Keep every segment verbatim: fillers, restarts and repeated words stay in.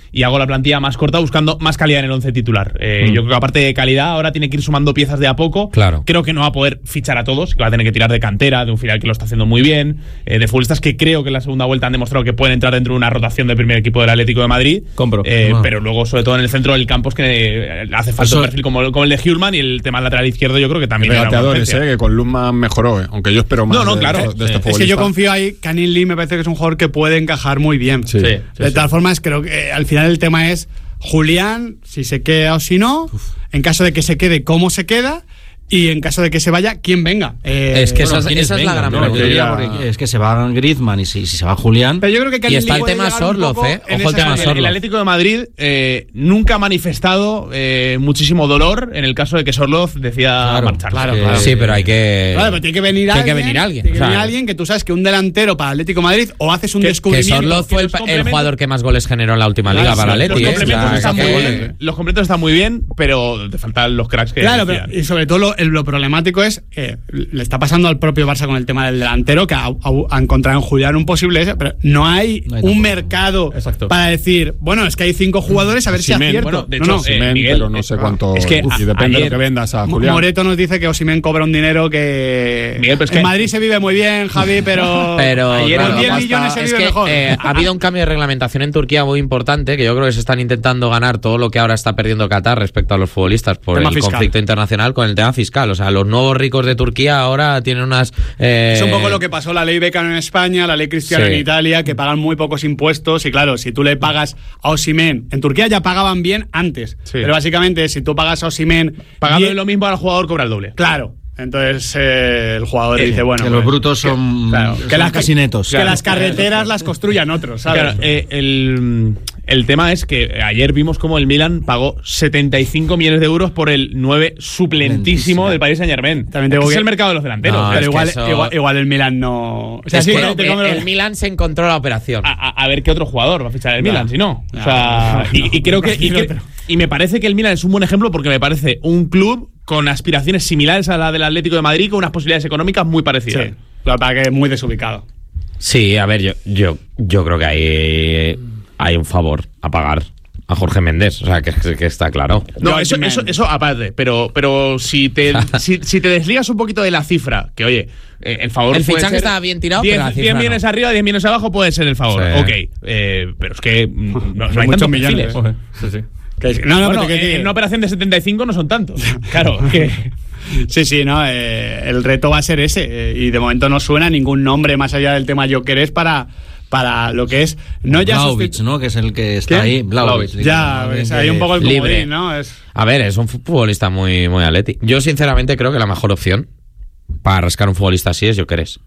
y hago la plantilla más corta buscando más calidad en el once titular. Eh, mm. Yo creo que aparte de calidad, ahora tiene que ir sumando piezas de a poco. Claro. Creo que no va a poder fichar a todos, que va a tener que tirar de cantera, de un filial que lo está haciendo muy bien, eh, de futbolistas que creo que en la segunda vuelta han demostrado que pueden entrar dentro de una rotación del primer equipo del Atlético de Madrid. Compro. Eh, no. Pero luego, sobre todo en el centro del campo, es que hace falta Eso un perfil como, como el de Hjulman, y el tema lateral izquierdo yo creo que también era una eh, que con Lundman mejoró, eh, aunque yo espero más. No, no, de, claro. de, de este es que yo confío ahí. Canning Lee me parece que es un jugador que puede encajar muy bien. Sí. Sí, de sí, todas sí. formas, creo que eh, al final el tema es Julián, si se queda o si no. Uf. En caso de que se quede, cómo se queda. Y en caso de que se vaya, ¿quién venga? Eh, es que bueno, esa, esa es venga, la gran no, pregunta. porque es que se va Griezmann y si, si se va Julián. Pero yo creo que y está el tema Sorloth, ¿eh? Ojo el tema Sorloth. El Atlético de Madrid eh, nunca ha manifestado eh, muchísimo dolor en el caso de que Sorloth decida claro, marcharse. Claro, que, claro. Sí, pero hay que. Claro, pero tiene que venir tiene alguien. que venir alguien. Tiene que o sea, venir alguien que tú sabes que un delantero para Atlético de Madrid o haces un que, descubrimiento. Que Sorloth fue el, el jugador que más goles generó en la última liga para el Atlético. Los complementos, ¿eh? están que, muy que, bien, los complementos están muy bien, pero te faltan los cracks que. Claro, pero, y sobre todo lo, lo problemático es que le está pasando al propio Barça con el tema del delantero, que ha, ha, ha encontrado en Julián un posible ese, pero no hay, no hay un mercado Exacto. para decir, bueno, es que hay cinco jugadores, a ver Osimhen, si acierto. Bueno, de hecho, no, no. Osimhen, eh, Miguel, pero no sé cuánto. Es que uf, y depende ayer, de lo que vendas a Julián. Moreto nos dice que Osimhen cobra un dinero que. Miguel, pero es en que Madrid se vive muy bien, Javi, pero. Pero ayer claro, con diez basta, millones se es vive que, mejor. Eh, ha habido un cambio de reglamentación en Turquía muy importante, que yo creo que se están intentando ganar todo lo que ahora está perdiendo Qatar respecto a los futbolistas por tema el fiscal. conflicto internacional con el tema fiscal. O sea, los nuevos ricos de Turquía ahora tienen unas. Eh, Es un poco lo que pasó la ley Beckham en España, la ley Cristiano sí. en Italia, que pagan muy pocos impuestos. Y claro, si tú le pagas a Osimhen, en Turquía ya pagaban bien antes, sí. pero básicamente si tú pagas a Osimhen pagando diez, lo mismo al jugador cobra el doble. Claro. Entonces eh, el jugador eh, dice, bueno, que pues, los brutos son, que, claro, son que las casi netos. Que claro. las carreteras las construyan otros, ¿sabes? Claro, eh, el, el tema es que ayer vimos cómo el Milan pagó setenta y cinco millones de euros por el nueve suplentísimo del Paris Saint-Germain. También tengo es que el mercado de los delanteros. No, pero es igual, eso... igual, igual el Milan no. O sea, es sí, que te el, come... el Milan se encontró la operación. A, a, a ver qué otro jugador va a fichar el No. Milan, si no. No, o sea, no, y, y creo que y, que otro. y me parece que el Milan es un buen ejemplo porque me parece un club con aspiraciones similares a la del Atlético de Madrid, con unas posibilidades económicas muy parecidas. Sí, lo que pasa es que es muy desubicado. Sí, a ver, yo, yo, yo creo que hay, hay un favor a pagar a Jorge Méndez, o sea, que, que está claro. No, Yo, eso, man. eso, eso aparte, pero, pero si te si, si te desligas un poquito de la cifra, que oye, eh, el favor El puede fichaje ser estaba bien tirado, diez, pero la cifra diez no. millones arriba, diez millones abajo puede ser el favor. Sí. Ok, eh, pero es que mm, no, no hay Muchos tantos millones. perfiles. Sí, sí. Que es- no, no, Bueno, pero que- en, que- en una operación de setenta y cinco no son tantos. Claro, que Sí, sí, no, eh, el reto va a ser ese, eh, y de momento no suena ningún nombre más allá del tema Gyökeres para, para lo que es no ya Vlahovic, sustitu- ¿no? Que es el que está ¿Quién? ahí. Vlahovic. ya, pues, hay un poco el Libre. comodín, ¿no? Es, A ver, es un futbolista muy, muy atleti. Yo sinceramente creo que la mejor opción para rascar un futbolista así es Gyökeres.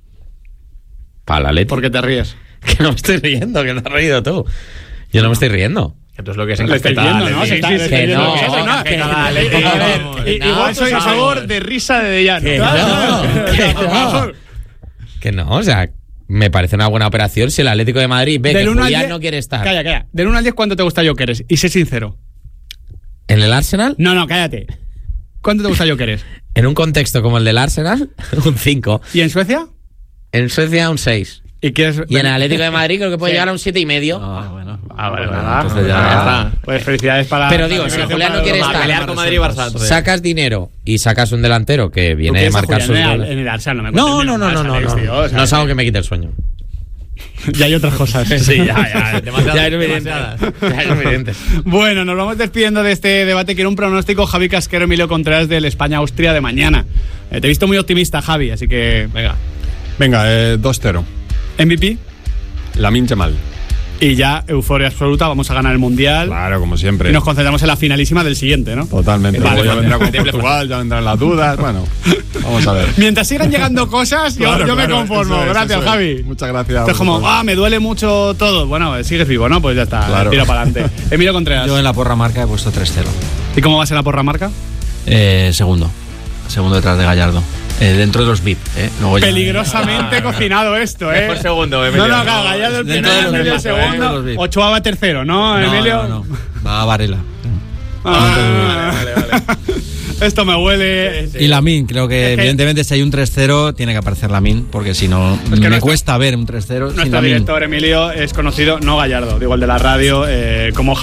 Para el Atleti. ¿por qué te ríes? Que no me estoy riendo, que te has reído tú. Yo no me estoy riendo. esto es lo que es Le estáis viendo, ¿no? Se está- Sí, le sí, estáis que viendo no, lo que es, ¿no? que Que no, nada, que le- no, a ver, que i- no, igual soy por a favor. favor de risa de Dellano. Que Claro, no, que por no. favor. Que no, o sea, me parece una buena operación si el Atlético de Madrid ve Del que uno al Julián diez no quiere estar. Calla, calla. Del uno al diez, ¿cuánto te gusta Gyökeres? Y sé sincero. ¿En el Arsenal? No, no, cállate. ¿Cuánto te gusta Gyökeres? En un contexto como el del Arsenal, un cinco. ¿Y en Suecia? En Suecia, un seis. ¿Y quieres? Y en el Atlético de Madrid creo que puede Sí. llegar a un siete y medio. Ah, bueno. Ah, vale, vale. Entonces ya, Ah, ya está. Pues felicidades para. Pero digo, para- si para- Julián no para- quiere para- estar, pelear con Madrid y Barça. sacas dinero y sacas un delantero que Tú viene de quieres a marcar sus Julián en el- goles. en el Arsenal, no me No, cuentes no, no, ni no, más, no, Alex, no. tío, o sea, No es algo que me quite el sueño. Ya hay otras cosas. Sí, ya, ya. Ya es evidente. Ya es evidente. Bueno, nos vamos despidiendo de este debate. Quiero un pronóstico, Javi Casquero, Emilio Contreras, del España-Austria de mañana. Eh, te he visto muy optimista, Javi, así que venga. Venga, eh, dos cero. M V P Lamine Yamal. y ya euforia absoluta. Vamos a ganar el Mundial. Claro, como siempre. Y nos concentramos en la finalísima del siguiente, ¿no? Totalmente. Vale, Luego ya vale. vendrá con Portugal, ya vendrán las dudas. Bueno, vamos a ver. Mientras sigan llegando cosas, yo- Claro, yo, me claro, conformo. eso es, Gracias, eso es. Javi. Muchas gracias. Esto es como, vosotros. ah, me duele mucho todo. Bueno, eh, sigues vivo, ¿no? Pues ya está. Claro. Tira para adelante. Emilio Contreras. Yo en la porra marca he puesto tres cero. ¿Y cómo va a ser la porra marca? Eh, segundo. Segundo detrás de Gallardo. Eh, dentro de los V I P, ¿eh? Luego ya- Peligrosamente cocinado esto, ¿eh? Por segundo, No, Emilio. no, claro, Gallardo el Dentro primero, de los Emilio el V I P, dentro de los segundo, V I P. Ochoa va tercero, ¿no, No, Emilio? no, no. Va a Varela. Ah, esto me huele. Y Lamine, creo que, Es que- evidentemente si hay un tres cero tiene que aparecer Lamine, porque si no que me nuestro- cuesta ver un tres cero sin Nuestro Lamine. director Emilio es conocido, no Gallardo, digo el de la radio, eh, como